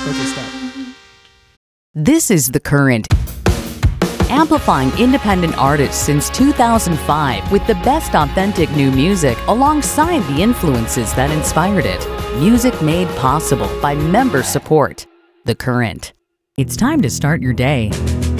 Okay, stop. This is The Current, amplifying independent artists since 2005 with the best authentic new music alongside the influences that inspired it. Music made possible by member support. The Current. It's time to start your day.